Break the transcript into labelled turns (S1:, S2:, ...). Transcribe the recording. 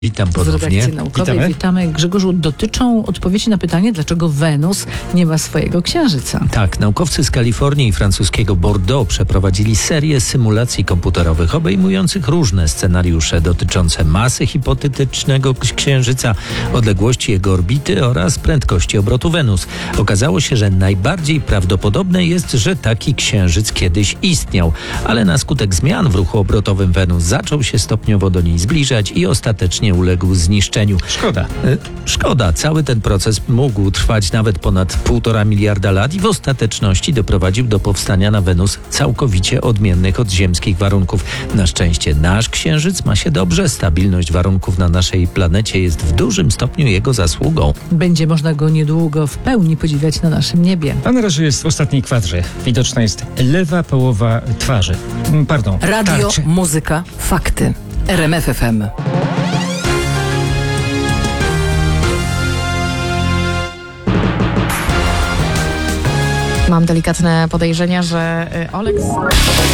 S1: Witam
S2: Z
S1: ponownie.
S2: redakcji naukowej. Witamy. Grzegorzu, dotyczą odpowiedzi na pytanie, dlaczego Wenus nie ma swojego księżyca.
S1: Tak, naukowcy z Kalifornii i francuskiego Bordeaux przeprowadzili serię symulacji komputerowych obejmujących różne scenariusze dotyczące masy hipotetycznego księżyca, odległości jego orbity oraz prędkości obrotu Wenus. Okazało się, że najbardziej prawdopodobne jest, że taki księżyc kiedyś istniał, ale na skutek zmian w ruchu obrotowym Wenus zaczął się stopniowo do niej zbliżać i ostatecznie uległ zniszczeniu.
S3: Szkoda.
S1: Szkoda, cały ten proces mógł trwać nawet ponad 1,5 miliarda lat i w ostateczności doprowadził do powstania na Wenus całkowicie odmiennych od ziemskich warunków. Na szczęście nasz księżyc ma się dobrze, stabilność warunków na naszej planecie jest w dużym stopniu jego zasługą.
S2: Będzie można go niedługo w pełni podziwiać na naszym niebie.
S3: A na razie jest w ostatniej kwadrze. Widoczna jest lewa połowa twarzy. Pardon.
S4: Radio,
S3: tarczy.
S4: muzyka, fakty. RMF FM.
S5: Mam delikatne podejrzenia, że Olek...